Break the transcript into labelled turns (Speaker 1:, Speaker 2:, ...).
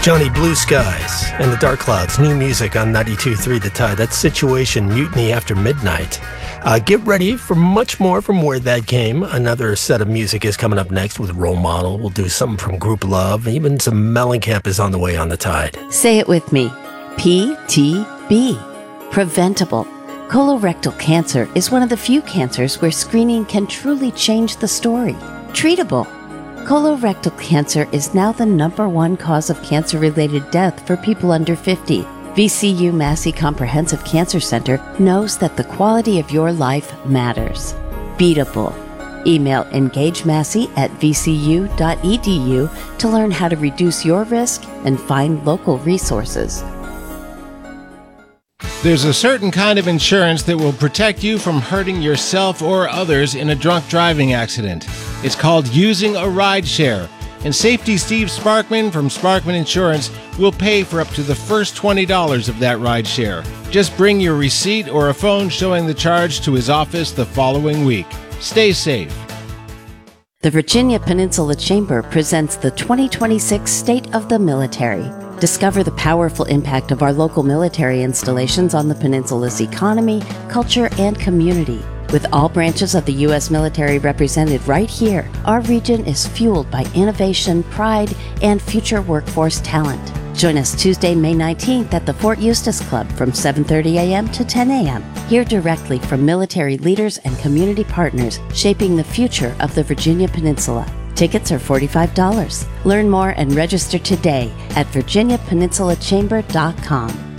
Speaker 1: Johnny Blue Skies and the Dark Clouds, new music on 92.3 The Tide. That's Situation, Mutiny After Midnight. Get ready for much more from Where That Came. Another set of music is coming up next with Role Model. We'll do something from Group Love. Even some Mellencamp is on the way on The Tide.
Speaker 2: Say it with me. PTB. Preventable. Colorectal cancer is one of the few cancers where screening can truly change the story. Treatable. Colorectal cancer is now the #1 cause of cancer-related death for people under 50. VCU Massey Comprehensive Cancer Center knows that the quality of your life matters. Beatable. Email engagemassey@vcu.edu to learn how to reduce your risk and find local resources.
Speaker 3: There's a certain kind of insurance that will protect you from hurting yourself or others in a drunk driving accident. It's called using a rideshare. And Safety Steve Sparkman from Sparkman Insurance will pay for up to the first $20 of that rideshare. Just bring your receipt or a phone showing the charge to his office the following week. Stay safe.
Speaker 2: The Virginia Peninsula Chamber presents the 2026 State of the Military. Discover the powerful impact of our local military installations on the peninsula's economy, culture, and community. With all branches of the U.S. military represented right here, our region is fueled by innovation, pride, and future workforce talent. Join us Tuesday, May 19th at the Fort Eustis Club from 7:30 a.m. to 10 a.m. Hear directly from military leaders and community partners shaping the future of the Virginia Peninsula. Tickets are $45. Learn more and register today at virginiapeninsulachamber.com.